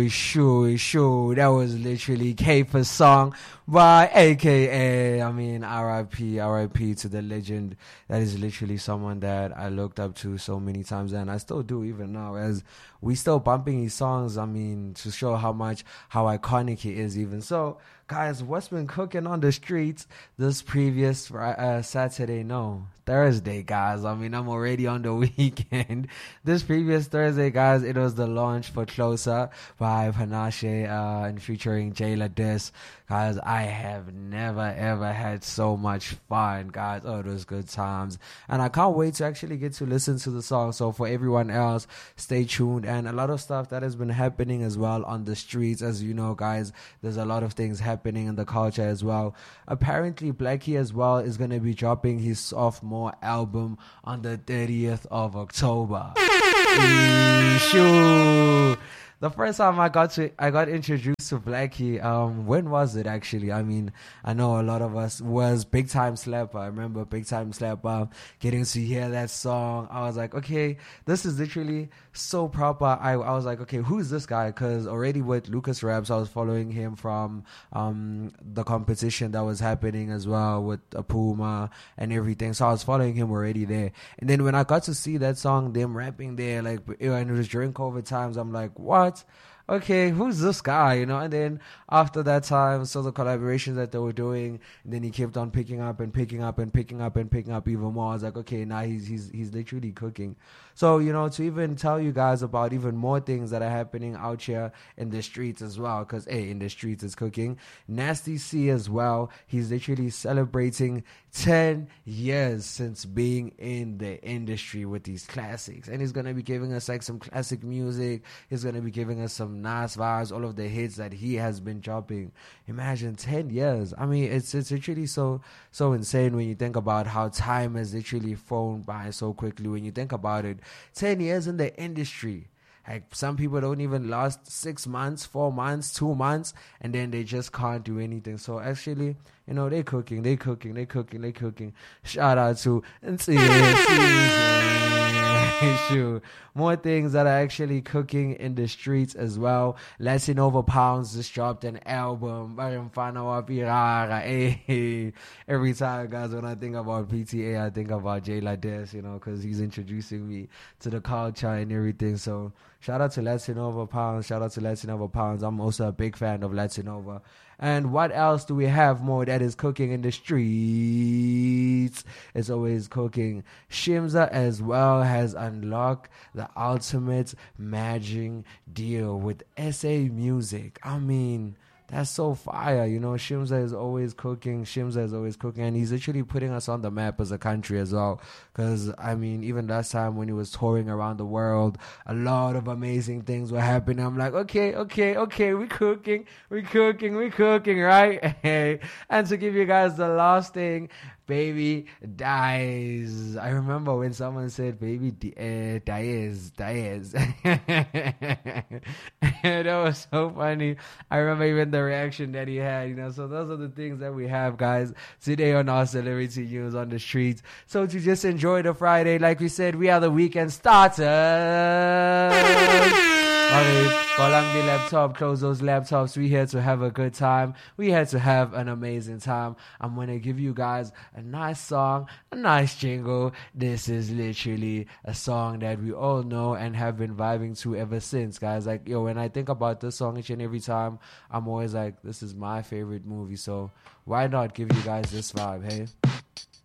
Sure. That was literally K-Pa's song by AKA. I mean, RIP to the legend. That is literally someone that I looked up to so many times, and I still do even now, as we still bumping his songs. I mean, to show how iconic he is even. So, guys, what's been cooking on the streets this previous Saturday? No, Thursday, guys. I mean, I'm already on the weekend. This previous Thursday, guys, it was the launch for Closer by Panache and featuring Jayla Dis. Guys, I have never ever had so much fun, guys. Oh, it was good times. And I can't wait to actually get to listen to the song. So for everyone else, stay tuned. And a lot of stuff that has been happening as well on the streets. As you know, guys, there's a lot of things happening in the culture as well. Apparently, Blackie as well is going to be dropping his sophomore album on the 30th of October. Sure. The first time I got introduced to Blackie, when was it actually? I mean, I know a lot of us was Big Time Slapper. I remember Big Time Slapper, getting to hear that song. I was like, okay, this is literally so proper. I was like, okay, who's this guy? Because already with Lucas Raps, I was following him from the competition that was happening as well with Puma and everything. So I was following him already there. And then when I got to see that song, them rapping there, like, and it was during COVID times, I'm like, what? Okay, who's this guy, And then after that time, so the collaborations that they were doing, and then he kept on picking up even more. I was like, okay, now he's literally cooking. So, to even tell you guys about even more things that are happening out here in the streets as well, because, hey, in the streets it's cooking. Nasty C as well, he's literally celebrating 10 years since being in the industry with these classics. And he's going to be giving us like some classic music. He's going to be giving us some nice vibes, all of the hits that he has been dropping. Imagine 10 years. I mean, it's literally so insane when you think about how time has literally flown by so quickly. When you think about it, 10 years in the industry. Like, some people don't even last 6 months, 4 months, 2 months, and then they just can't do anything. So actually, they cooking. Shout out to Sure. More things that are actually cooking in the streets as well. Latinova Pounds just dropped an album. Every time, guys, when I think about PTA, I think about Jayla Des, because he's introducing me to the culture and everything. So shout out to Latinova Pounds. I'm also a big fan of Latinova. And what else do we have more that is cooking in the streets? It's always cooking. Shimza as well has unlocked the ultimate matching deal with SA Music. I mean, that's so fire, Shimza is always cooking, and he's actually putting us on the map as a country as well. Because, I mean, even last time when he was touring around the world, a lot of amazing things were happening. I'm like, okay, we cooking, right? And to give you guys the last thing, Baby Dies. I remember when someone said Baby Dies. That was so funny. I remember even the reaction that he had, So those are the things that we have, guys, today on our celebrity news on the streets. So to just enjoy the Friday, like we said, we are the weekend starters. Okay, Balang the laptop, close those laptops. We here to have a good time. We here to have an amazing time. I'm going to give you guys a nice song, a nice jingle. This is literally a song that we all know and have been vibing to ever since, guys. Like, when I think about this song each and every time, I'm always like, this is my favorite movie. So why not give you guys this vibe, hey?